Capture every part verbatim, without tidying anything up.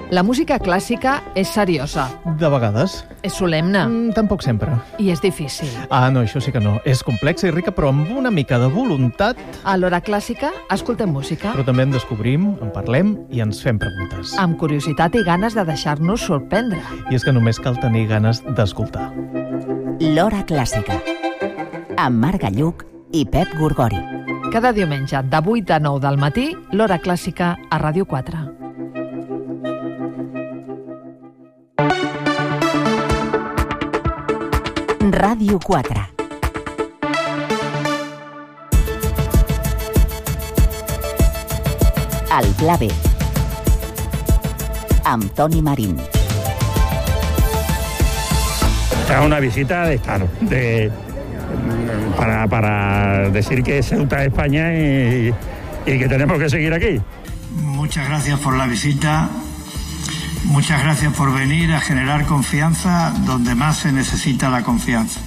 La música clàssica és seriosa. De vegades. És solemne. Mm, tampoc sempre. I és difícil. Ah, no, això sí que no. És complexa i rica, però amb una mica de voluntat. A l'Hora Clàssica escoltem música. Però també en descobrim, en parlem i ens fem preguntes. Amb curiositat i ganes de deixar-nos sorprendre. I és que només cal tenir ganes d'escoltar. L'Hora Clàssica. Amb Marc Galluc i Pep Gorgori. Cada diumenge de vuit a nou del matí, l'Hora Clàssica a Ràdio quatre. Ràdio quatre. El Pla B. Amb Toni Marín. Es una visita de Estado, de, para, para decir que Ceuta es España y, y que tenemos que seguir aquí. Muchas gracias por la visita. Muchas gracias por venir a generar confianza donde más se necesita la confianza.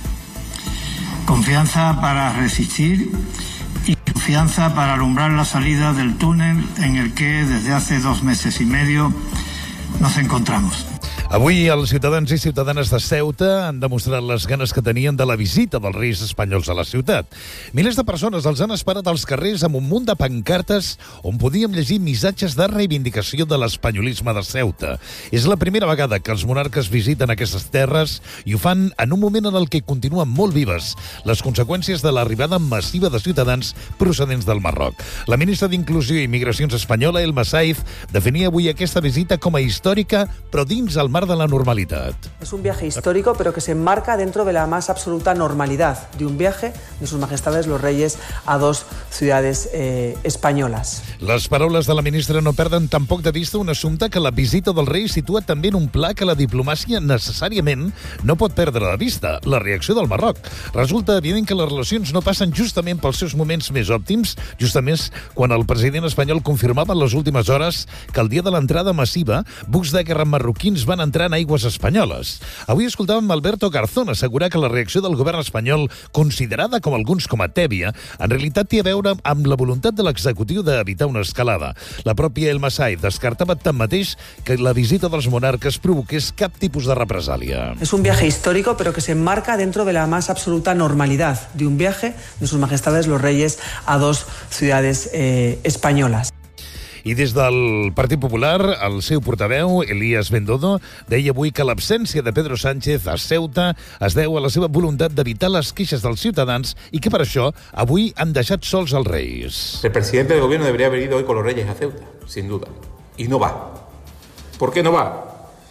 Confianza para resistir y confianza para alumbrar la salida del túnel en el que desde hace dos meses y medio nos encontramos. Avui els ciutadans i ciutadanes de Ceuta han demostrat les ganes que tenien de la visita dels reis espanyols a la ciutat. Milers de persones els han esperat als carrers amb un munt de pancartes on podíem llegir missatges de reivindicació de l'espanyolisme de Ceuta. És la primera vegada que els monarques visiten aquestes terres i ho fan en un moment en el que continuen molt vives les conseqüències de l'arribada massiva de ciutadans procedents del Marroc. La ministra d'Inclusió i Migracions espanyola, Elma Saiz, definia avui aquesta visita com a històrica, però dins el marc de la normalidad. Es un viaje histórico, pero que se enmarca dentro de la más absoluta normalidad de un viaje de sus majestades los reyes a dos ciudades eh, españolas. Les paraules de la ministra no perden tampoc de vista un assumpte que la visita del rei situa també en un pla que la diplomàcia necessàriament no pot perdre de vista, la reacció del Marroc. Resulta evident que les relacions no passen justament pels seus moments més òptims, justament quan el president espanyol confirmava en les últimes hores que el dia de l'entrada massiva, bucs de guerra marroquins van entrar en aigües espanyoles. Avui escoltàvem Alberto Garzón assegurar que la reacció del govern espanyol, considerada com alguns com a tèbia, en realitat té a veure amb la voluntat de l'executiu d'evitar una escalada. La pròpia Elma Saiz descartava tanmateix que la visita dels monarques provoqués cap tipus de represàlia. Es un viaje histórico, pero que se enmarca dentro de la más absoluta normalidad de un viaje de sus majestades los reyes a dos ciudades eh, españolas. I des del Partit Popular, el seu portaveu, Elías Bendodo, deia avui que l'absència de Pedro Sánchez a Ceuta es deu a la seva voluntat d'evitar les queixes dels ciutadans i que per això avui han deixat sols els reis. El presidente del gobierno debería haber ido hoy con los reyes a Ceuta, sin duda. Y no va. ¿Por qué no va?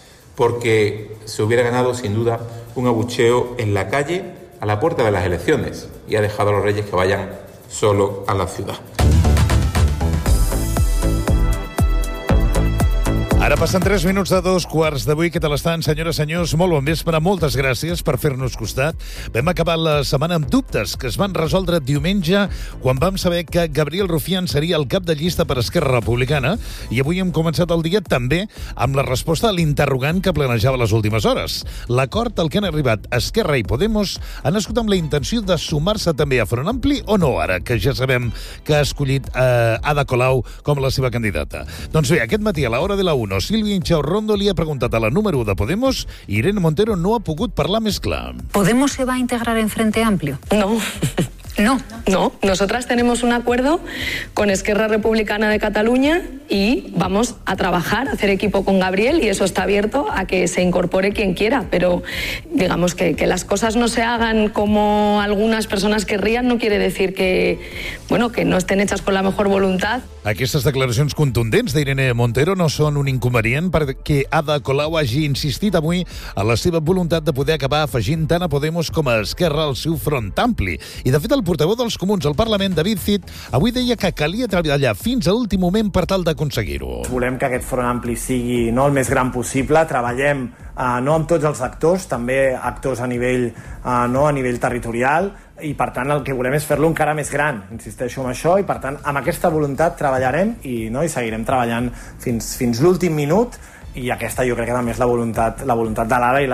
Porque se hubiera ganado, sin duda, un abucheo en la calle a la puerta de las elecciones y ha dejado a los reyes que vayan solo a la ciudad. Ara passen tres minuts de dos quarts de vuit. Què tal estan, senyores i senyors? Molt bon vespre, moltes gràcies per fer-nos costat. Vam acabar la setmana amb dubtes que es van resoldre diumenge quan vam saber que Gabriel Rufián seria el cap de llista per Esquerra Republicana i avui hem començat el dia també amb la resposta a l'interrogant que planejava les últimes hores. L'acord al que han arribat Esquerra i Podemos ha nascut amb la intenció de sumar-se també a Front Ampli o no, ara que ja sabem que ha escollit eh, Ada Colau com la seva candidata. Doncs bé, aquest matí a l'hora de la una Silvia Inchaurrondo li ha preguntat a la número u de Podemos i Irene Montero no ha pogut parlar més clar. ¿Podemos se va a integrar en Frente Amplio? No. No. No, nosotras tenemos un acuerdo con Esquerra Republicana de Cataluña y vamos a trabajar, a hacer equipo con Gabriel y eso está abierto a que se incorpore quien quiera, pero digamos que, que las cosas no se hagan como algunas personas querrían no quiere decir que, bueno, que no estén hechas con la mejor voluntad. Aquestes declaracions contundents d'Irene Montero no són un inconvenient perquè Ada Colau hagi insistit avui a la seva voluntat de poder acabar afegint tant a Podemos com a Esquerra al seu front ampli. I de fet el portaveu dels Comuns al Parlament, David Cid, avui deia que calia treballar fins a l'últim moment per tal d'aconseguir-ho. Volem que aquest front ampli sigui no el més gran possible, treballem eh, no amb tots els actors, també actors a nivell, eh, no, a nivell territorial, i per tant el que volem és fer-lo encara més gran, insisteixo en això, i per tant amb aquesta voluntat treballarem i, no, i seguirem treballant fins, fins l'últim minut, i aquesta jo crec que també és la voluntat, la voluntat de l'Ada i la